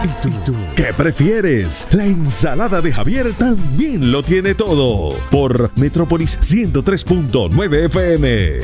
¿Y tú qué prefieres? La ensalada de Javier también lo tiene todo. Por Metrópolis 103.9 FM.